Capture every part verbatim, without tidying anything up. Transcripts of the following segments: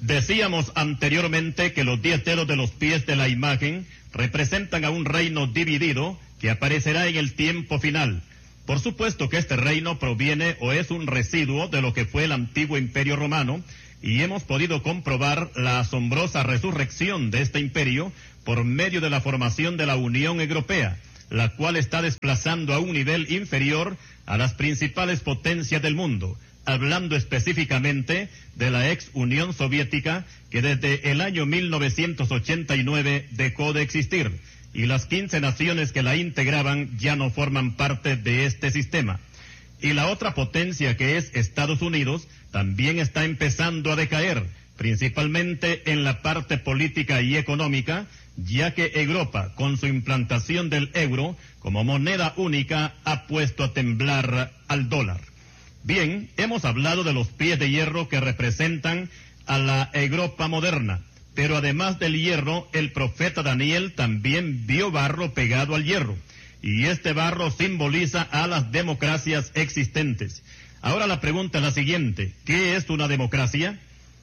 Decíamos anteriormente que los diez dedos de los pies de la imagen representan a un reino dividido que aparecerá en el tiempo final. Por supuesto que este reino proviene o es un residuo de lo que fue el antiguo imperio romano, y hemos podido comprobar la asombrosa resurrección de este imperio por medio de la formación de la Unión Europea, la cual está desplazando a un nivel inferior a las principales potencias del mundo, hablando específicamente de la ex Unión Soviética, que desde el año mil novecientos ochenta y nueve dejó de existir, y las quince naciones que la integraban ya no forman parte de este sistema. Y la otra potencia, que es Estados Unidos, también está empezando a decaer, principalmente en la parte política y económica, ya que Europa, con su implantación del euro como moneda única, ha puesto a temblar al dólar. Bien, hemos hablado de los pies de hierro que representan a la Europa moderna, pero además del hierro, el profeta Daniel también vio barro pegado al hierro, y este barro simboliza a las democracias existentes. Ahora la pregunta es la siguiente: ¿qué es una democracia?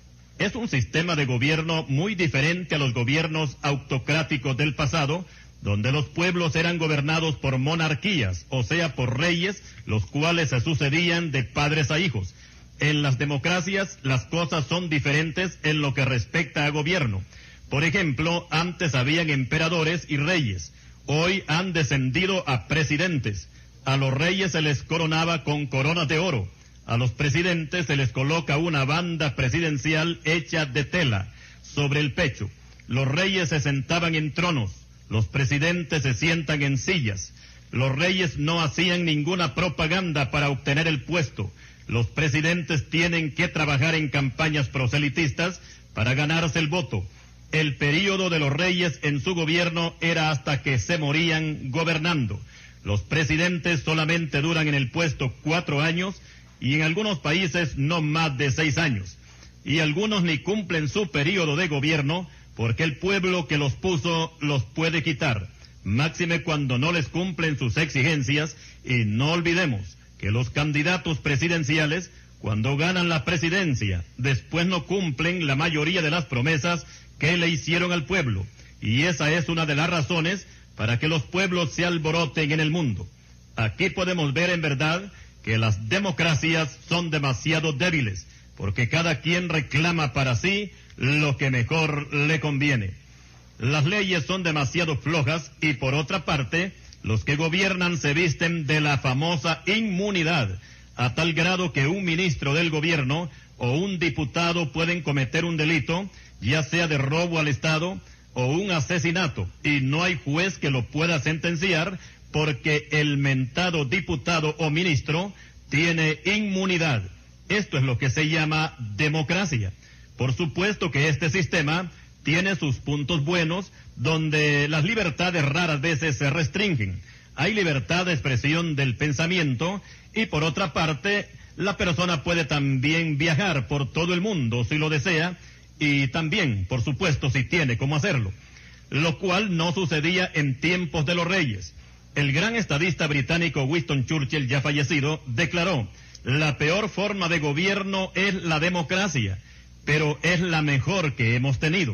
Es un sistema de gobierno muy diferente a los gobiernos autocráticos del pasado, donde los pueblos eran gobernados por monarquías, o sea, por reyes, los cuales se sucedían de padres a hijos. En las democracias las cosas son diferentes en lo que respecta a gobierno. Por ejemplo, antes habían emperadores y reyes, hoy han descendido a presidentes. A los reyes se les coronaba con coronas de oro, a los presidentes se les coloca una banda presidencial hecha de tela sobre el pecho. Los reyes se sentaban en tronos, los presidentes se sientan en sillas. Los reyes no hacían ninguna propaganda para obtener el puesto. Los presidentes tienen que trabajar en campañas proselitistas para ganarse el voto. El período de los reyes en su gobierno era hasta que se morían gobernando. Los presidentes solamente duran en el puesto cuatro años y en algunos países no más de seis años. Y algunos ni cumplen su período de gobierno porque el pueblo que los puso los puede quitar, máxime cuando no les cumplen sus exigencias. Y no olvidemos que los candidatos presidenciales, cuando ganan la presidencia, después no cumplen la mayoría de las promesas que le hicieron al pueblo. Y esa es una de las razones para que los pueblos se alboroten en el mundo. Aquí podemos ver en verdad que las democracias son demasiado débiles, porque cada quien reclama para sí lo que mejor le conviene. Las leyes son demasiado flojas y, por otra parte, los que gobiernan se visten de la famosa inmunidad, a tal grado que un ministro del gobierno o un diputado pueden cometer un delito, ya sea de robo al Estado o un asesinato, y no hay juez que lo pueda sentenciar porque el mentado diputado o ministro tiene inmunidad. Esto es lo que se llama democracia. Por supuesto que este sistema tiene sus puntos buenos, donde las libertades raras veces se restringen. Hay libertad de expresión del pensamiento y, por otra parte, la persona puede también viajar por todo el mundo si lo desea, y también, por supuesto, si tiene cómo hacerlo, lo cual no sucedía en tiempos de los reyes. El gran estadista británico Winston Churchill, ya fallecido, declaró: la peor forma de gobierno es la democracia, pero es la mejor que hemos tenido.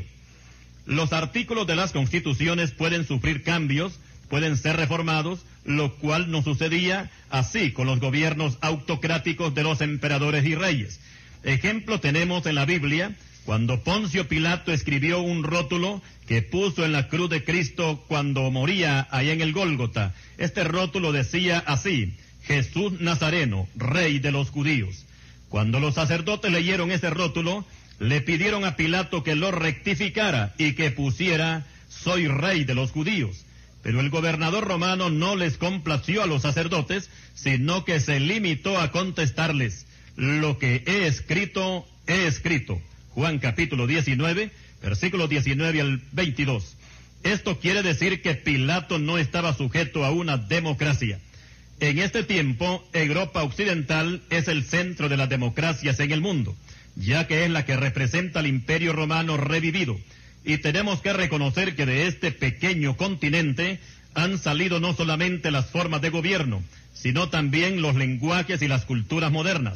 Los artículos de las constituciones pueden sufrir cambios, pueden ser reformados, lo cual no sucedía así con los gobiernos autocráticos de los emperadores y reyes. Ejemplo tenemos en la Biblia, cuando Poncio Pilato escribió un rótulo que puso en la cruz de Cristo cuando moría allá en el Gólgota. Este rótulo decía así: Jesús Nazareno, Rey de los Judíos. Cuando los sacerdotes leyeron ese rótulo, le pidieron a Pilato que lo rectificara y que pusiera: Soy Rey de los Judíos. Pero el gobernador romano no les complació a los sacerdotes, sino que se limitó a contestarles: lo que he escrito, he escrito. Juan capítulo diecinueve, versículos diecinueve al veintidós. Esto quiere decir que Pilato no estaba sujeto a una democracia. En este tiempo, Europa Occidental es el centro de las democracias en el mundo, ya que es la que representa al Imperio Romano revivido. Y tenemos que reconocer que de este pequeño continente han salido no solamente las formas de gobierno, sino también los lenguajes y las culturas modernas.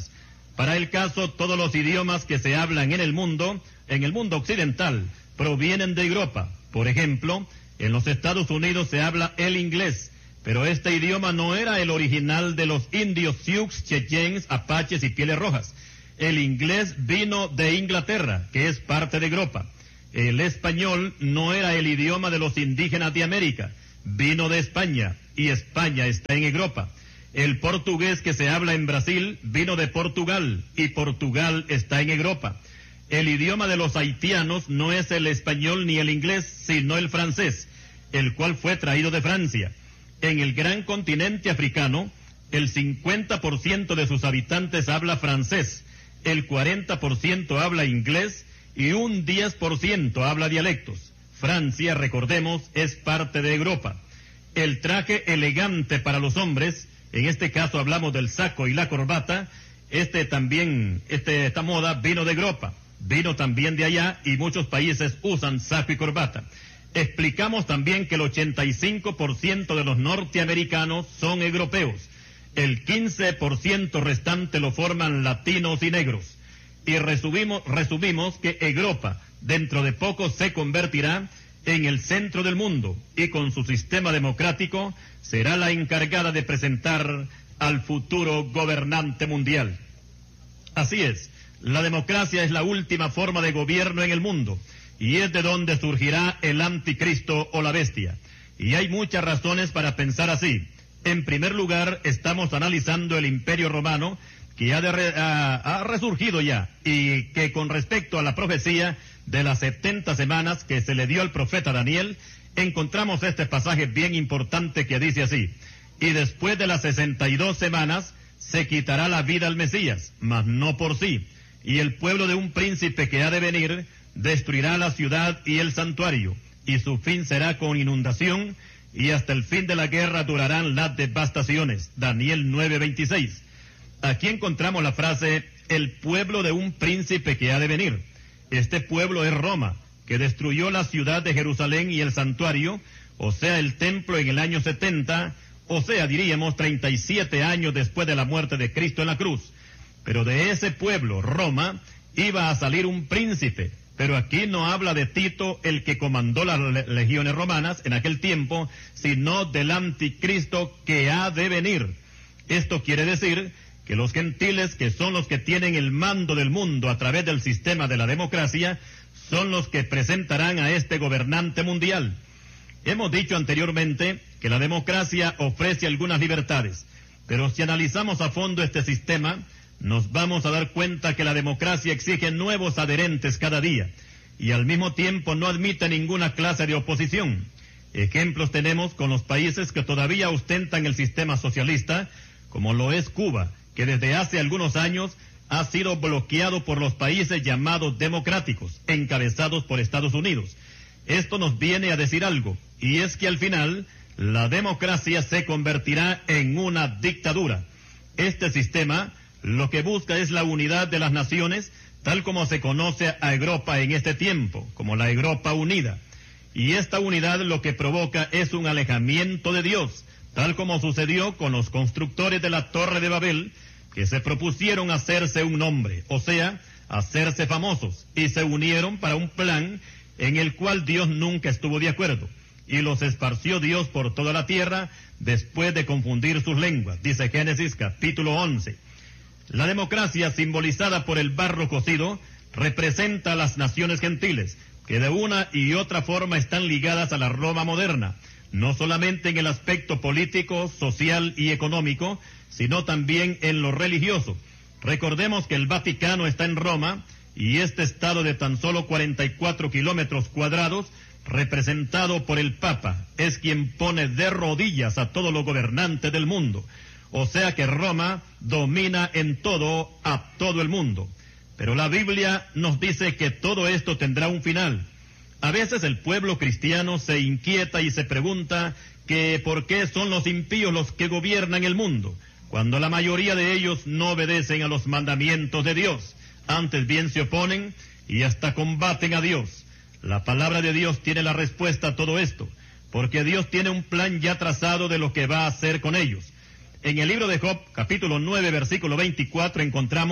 Para el caso, todos los idiomas que se hablan en el mundo, en el mundo occidental, provienen de Europa. Por ejemplo, en los Estados Unidos se habla el inglés, pero este idioma no era el original de los indios Sioux, Cheyennes, Apaches y Pieles Rojas. El inglés vino de Inglaterra, que es parte de Europa. El español no era el idioma de los indígenas de América, vino de España, y España está en Europa. El portugués que se habla en Brasil vino de Portugal, y Portugal está en Europa. El idioma de los haitianos no es el español ni el inglés, sino el francés, el cual fue traído de Francia. En el gran continente africano, el cincuenta por ciento de sus habitantes habla francés, el cuarenta por ciento habla inglés y un diez por ciento habla dialectos. Francia, recordemos, es parte de Europa. El traje elegante para los hombres, en este caso hablamos del saco y la corbata, este también, este, esta moda vino de Europa, vino también de allá y muchos países usan saco y corbata. Explicamos también que el ochenta y cinco por ciento de los norteamericanos son europeos, el quince por ciento restante lo forman latinos y negros. Y resumimos, resumimos que Europa dentro de poco se convertirá en el centro del mundo y con su sistema democrático será la encargada de presentar al futuro gobernante mundial. Así es, la democracia es la última forma de gobierno en el mundo y es de donde surgirá el anticristo o la bestia. Y hay muchas razones para pensar así. En primer lugar, estamos analizando el Imperio Romano, que ha, de re, ha, ha resurgido ya, y que con respecto a la profecía de las setenta semanas que se le dio al profeta Daniel, encontramos este pasaje bien importante que dice así: y después de las sesenta y dos semanas se quitará la vida al Mesías, mas no por sí, y el pueblo de un príncipe que ha de venir destruirá la ciudad y el santuario, y su fin será con inundación, y hasta el fin de la guerra durarán las devastaciones. Daniel nueve veintiséis. Aquí encontramos la frase, el pueblo de un príncipe que ha de venir. Este pueblo es Roma, que destruyó la ciudad de Jerusalén y el santuario, o sea, el templo en el año setenta, o sea, diríamos treinta y siete años después de la muerte de Cristo en la cruz. Pero de ese pueblo, Roma, iba a salir un príncipe. Pero aquí no habla de Tito, el que comandó las legiones romanas en aquel tiempo, sino del anticristo que ha de venir. Esto quiere decir que los gentiles, que son los que tienen el mando del mundo a través del sistema de la democracia, son los que presentarán a este gobernante mundial. Hemos dicho anteriormente que la democracia ofrece algunas libertades, pero si analizamos a fondo este sistema, nos vamos a dar cuenta que la democracia exige nuevos adherentes cada día y al mismo tiempo no admite ninguna clase de oposición. Ejemplos tenemos con los países que todavía ostentan el sistema socialista, como lo es Cuba, que desde hace algunos años ha sido bloqueado por los países llamados democráticos, encabezados por Estados Unidos. Esto nos viene a decir algo, y es que al final la democracia se convertirá en una dictadura. Este sistema lo que busca es la unidad de las naciones, tal como se conoce a Europa en este tiempo, como la Europa unida. Y esta unidad lo que provoca es un alejamiento de Dios, tal como sucedió con los constructores de la Torre de Babel, que se propusieron hacerse un nombre, o sea, hacerse famosos, y se unieron para un plan en el cual Dios nunca estuvo de acuerdo, y los esparció Dios por toda la tierra después de confundir sus lenguas, dice Génesis capítulo once. La democracia, simbolizada por el barro cocido, representa a las naciones gentiles, que de una y otra forma están ligadas a la Roma moderna, no solamente en el aspecto político, social y económico, sino también en lo religioso. Recordemos que el Vaticano está en Roma, y este estado de tan solo cuarenta y cuatro kilómetros cuadrados, representado por el Papa, es quien pone de rodillas a todos los gobernantes del mundo. O sea que Roma domina en todo a todo el mundo. Pero la Biblia nos dice que todo esto tendrá un final. A veces el pueblo cristiano se inquieta y se pregunta que por qué son los impíos los que gobiernan el mundo, cuando la mayoría de ellos no obedecen a los mandamientos de Dios. Antes bien se oponen y hasta combaten a Dios. La palabra de Dios tiene la respuesta a todo esto, porque Dios tiene un plan ya trazado de lo que va a hacer con ellos. En el libro de Job, capítulo nueve, versículo veinticuatro, encontramos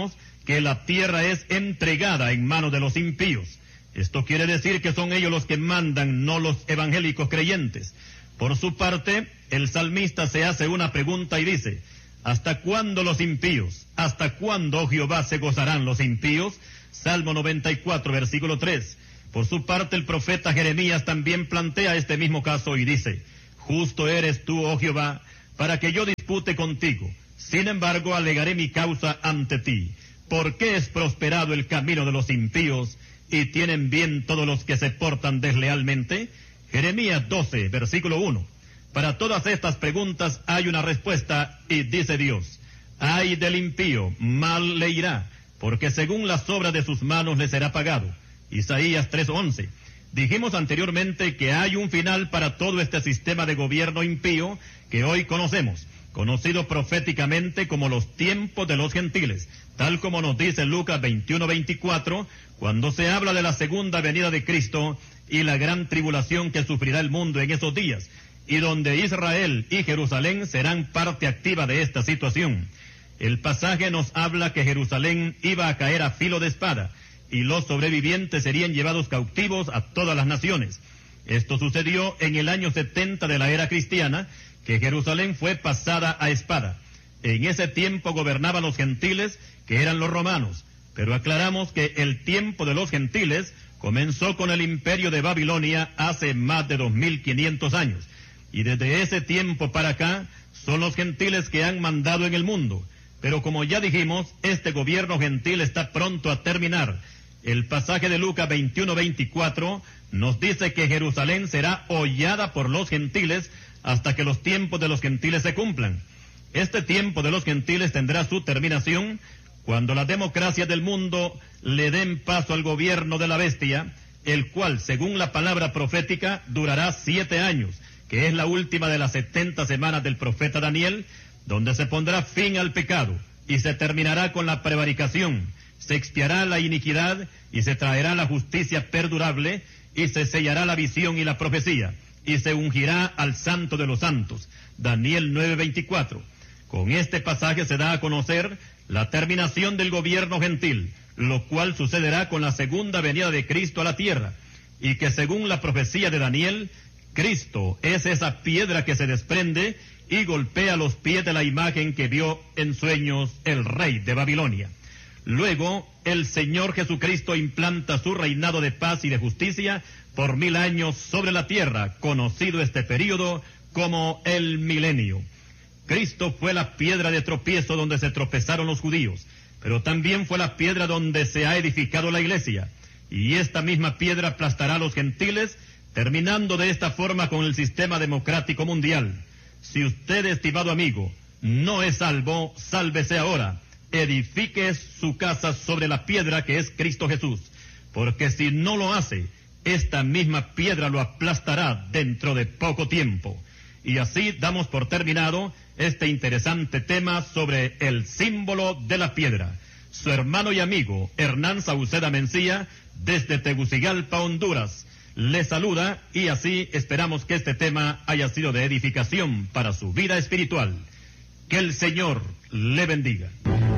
que la tierra es entregada en manos de los impíos. Esto quiere decir que son ellos los que mandan, no los evangélicos creyentes. Por su parte, el salmista se hace una pregunta y dice: ¿hasta cuándo los impíos? ¿Hasta cuándo, oh Jehová, se gozarán los impíos? Salmo noventa y cuatro, versículo tres. Por su parte, el profeta Jeremías también plantea este mismo caso y dice: justo eres tú, oh Jehová, para que yo dispute contigo. Sin embargo, alegaré mi causa ante ti. ¿Por qué es prosperado el camino de los impíos y tienen bien todos los que se portan deslealmente? Jeremías doce, versículo uno. Para todas estas preguntas hay una respuesta y dice Dios: ay del impío, mal le irá, porque según las obras de sus manos le será pagado. Isaías tres once. Dijimos anteriormente que hay un final para todo este sistema de gobierno impío que hoy conocemos, conocido proféticamente como los tiempos de los gentiles, tal como nos dice Lucas veintiuno veinticuatro, cuando se habla de la segunda venida de Cristo y la gran tribulación que sufrirá el mundo en esos días, y donde Israel y Jerusalén serán parte activa de esta situación. El pasaje nos habla que Jerusalén iba a caer a filo de espada, y los sobrevivientes serían llevados cautivos a todas las naciones. Esto sucedió en el año setenta de la era cristiana, que Jerusalén fue pasada a espada. En ese tiempo gobernaban los gentiles, que eran los romanos, pero aclaramos que el tiempo de los gentiles comenzó con el imperio de Babilonia hace más de dos mil quinientos años, y desde ese tiempo para acá son los gentiles que han mandado en el mundo. Pero como ya dijimos, este gobierno gentil está pronto a terminar. El pasaje de Lucas veintiuno veinticuatro nos dice que Jerusalén será hollada por los gentiles hasta que los tiempos de los gentiles se cumplan. Este tiempo de los gentiles tendrá su terminación cuando las democracias del mundo le den paso al gobierno de la bestia, el cual, según la palabra profética, durará siete años, que es la última de las setenta semanas del profeta Daniel, donde se pondrá fin al pecado y se terminará con la prevaricación, se expiará la iniquidad y se traerá la justicia perdurable y se sellará la visión y la profecía y se ungirá al santo de los santos. Daniel nueve veinticuatro. Con este pasaje se da a conocer la terminación del gobierno gentil, lo cual sucederá con la segunda venida de Cristo a la tierra, y que según la profecía de Daniel, Cristo es esa piedra que se desprende y golpea los pies de la imagen que vio en sueños el rey de Babilonia. Luego, el Señor Jesucristo implanta su reinado de paz y de justicia por mil años sobre la tierra, conocido este período como el milenio. Cristo fue la piedra de tropiezo donde se tropezaron los judíos, pero también fue la piedra donde se ha edificado la iglesia, y esta misma piedra aplastará a los gentiles, terminando de esta forma con el sistema democrático mundial. Si usted, estimado amigo, no es salvo, sálvese ahora. Edifique su casa sobre la piedra que es Cristo Jesús, porque si no lo hace, esta misma piedra lo aplastará dentro de poco tiempo. Y así damos por terminado este interesante tema sobre el símbolo de la piedra. Su hermano y amigo Hernán Sauceda Mencía, desde Tegucigalpa, Honduras, le saluda, y así esperamos que este tema haya sido de edificación para su vida espiritual. Que el Señor le bendiga.